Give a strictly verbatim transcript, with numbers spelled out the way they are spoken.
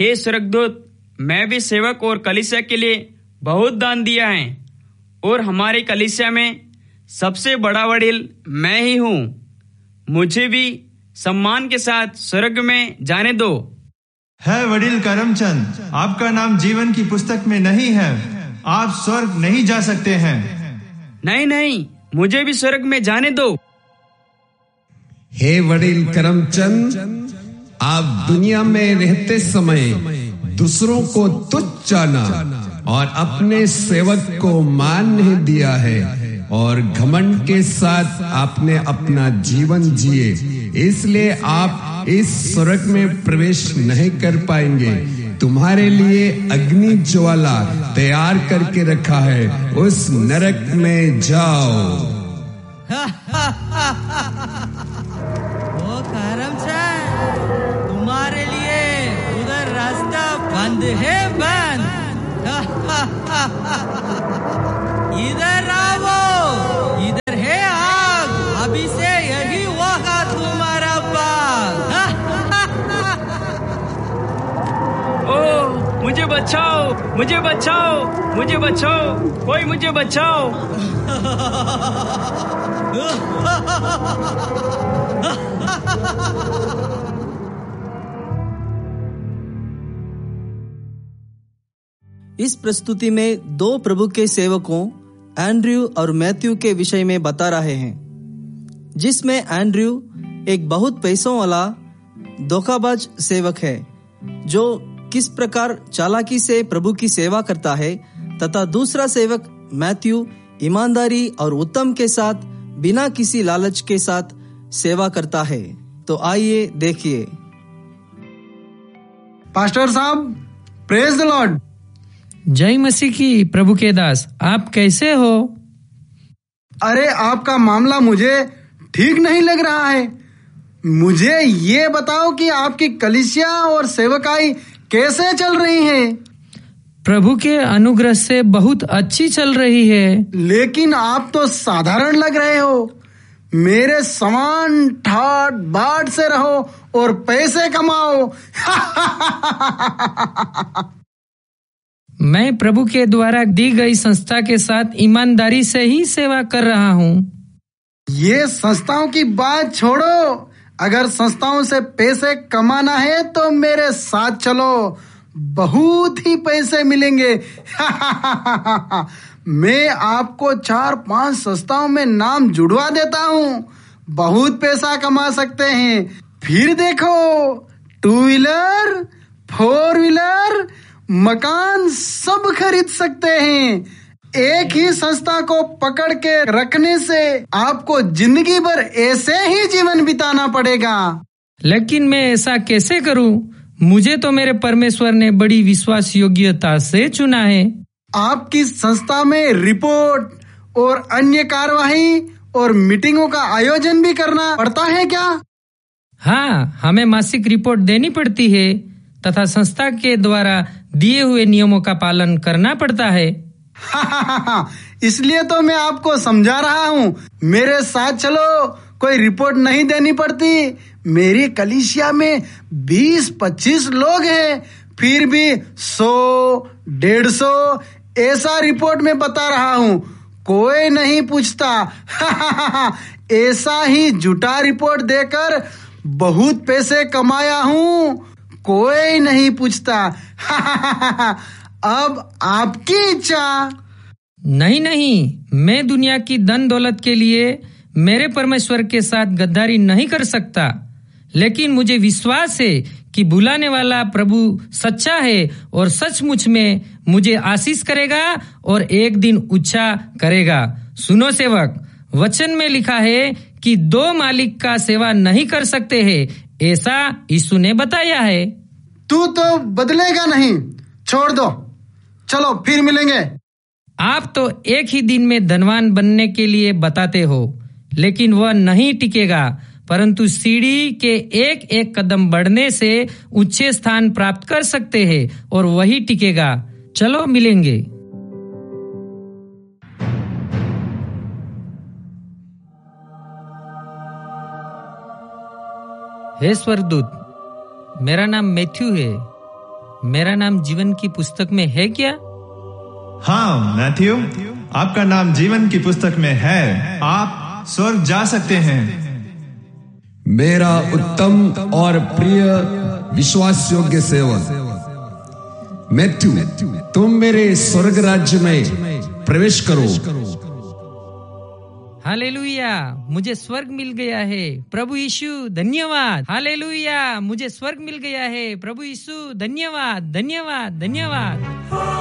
हे स्वर्गदूत, मैं भी सेवक और कलीसिया के लिए बहुत दान दिया है, और हमारी कलीसिया में सबसे बड़ा वडील मैं ही हूँ। मुझे भी सम्मान के साथ स्वर्ग में जाने दो। है वडील करमचंद, आपका नाम जीवन की पुस्तक में नहीं है, आप स्वर्ग नहीं जा सकते हैं। नहीं नहीं, मुझे भी स्वर्ग में जाने दो। हे वडील करमचंद, आप दुनिया में रहते समय दूसरों को तुच्छ जाना और अपने सेवक को मान नहीं दिया है, और घमंड के साथ आपने अपना जीवन जिए, इसलिए आप इस स्वर्ग में प्रवेश नहीं कर पाएंगे। तुम्हारे लिए अग्नि ज्वाला तैयार करके रखा है, उस नरक में जाओ। वो करमचंद, तुम्हारे लिए उधर रास्ता बंद है, बंद। इधर आओ, इधर है आग, अभी से यही होगा तुम्हारा बाग। ओ, मुझे बचाओ, मुझे बचाओ, मुझे बचाओ, कोई मुझे बचाओ। इस प्रस्तुति में दो प्रभु के सेवकों एंड्रयू और मैथ्यू के विषय में बता रहे हैं, जिसमें एंड्रयू एक बहुत पैसों वाला धोखाबाज सेवक है जो किस प्रकार चालाकी से प्रभु की सेवा करता है, तथा दूसरा सेवक मैथ्यू ईमानदारी और उत्तम के साथ बिना किसी लालच के साथ सेवा करता है। तो आइए देखिए। पास्टर साहब, प्रेज द लॉर्ड। जय मसीह की। प्रभु के दास, आप कैसे हो? अरे, आपका मामला मुझे ठीक नहीं लग रहा है। मुझे ये बताओ कि आपकी कलीसिया और सेवकाई कैसे चल रही है? प्रभु के अनुग्रह से बहुत अच्छी चल रही है। लेकिन आप तो साधारण लग रहे हो। मेरे समान ठाट बाट से रहो और पैसे कमाओ। मैं प्रभु के द्वारा दी गई संस्था के साथ ईमानदारी से ही सेवा कर रहा हूँ। ये संस्थाओं की बात छोड़ो, अगर संस्थाओं से पैसे कमाना है तो मेरे साथ चलो, बहुत ही पैसे मिलेंगे। मैं आपको चार पांच संस्थाओं में नाम जुड़वा देता हूँ, बहुत पैसा कमा सकते हैं। फिर देखो, टू व्हीलर, फोर व्हीलर, मकान सब खरीद सकते हैं। एक ही संस्था को पकड़ के रखने से आपको जिंदगी भर ऐसे ही जीवन बिताना पड़ेगा। लेकिन मैं ऐसा कैसे करूं? मुझे तो मेरे परमेश्वर ने बड़ी विश्वास योग्यता से चुना है। आपकी संस्था में रिपोर्ट और अन्य कार्यवाही और मीटिंगों का आयोजन भी करना पड़ता है क्या? हाँ, हमें मासिक रिपोर्ट देनी पड़ती है तथा संस्था के द्वारा दिए हुए नियमों का पालन करना पड़ता है। इसलिए तो मैं आपको समझा रहा हूँ, मेरे साथ चलो, कोई रिपोर्ट नहीं देनी पड़ती। मेरी कलीसिया में बीस पच्चीस लोग हैं, फिर भी सौ डेढ़ सौ ऐसा रिपोर्ट में बता रहा हूँ, कोई नहीं पूछता। ऐसा ही झूठा रिपोर्ट देकर बहुत पैसे कमाया हूँ, कोई नहीं पूछता। अब आपकी इच्छा। नहीं नहीं, मैं दुनिया की धन दौलत के लिए मेरे परमेश्वर के साथ गद्दारी नहीं कर सकता, लेकिन मुझे विश्वास है कि बुलाने वाला प्रभु सच्चा है और सचमुच में मुझे आशीष करेगा और एक दिन ऊंचा करेगा। सुनो सेवक, वचन में लिखा है कि दो मालिक का सेवा नहीं कर सकते हैं, ऐसा यीशु ने बताया है। तू तो बदलेगा नहीं, छोड़ दो, चलो फिर मिलेंगे। आप तो एक ही दिन में धनवान बनने के लिए बताते हो, लेकिन वह नहीं टिकेगा, परंतु सीढ़ी के एक एक कदम बढ़ने से ऊंचे स्थान प्राप्त कर सकते हैं और वही टिकेगा। चलो मिलेंगे। हे स्वर्गदूत, मेरा नाम मैथ्यू है। मेरा नाम जीवन की पुस्तक में है क्या? हाँ मैथ्यू, आपका नाम जीवन की पुस्तक में है। आप स्वर्ग जा सकते हैं। मेरा उत्तम और प्रिय विश्वास योग्य सेवक मैथ्यू, तुम मेरे स्वर्ग राज्य में प्रवेश करो। हालेलुया, मुझे स्वर्ग मिल गया है। प्रभु यीशु धन्यवाद। हालेलुया, मुझे स्वर्ग मिल गया है। प्रभु यीशु धन्यवाद, धन्यवाद, धन्यवाद।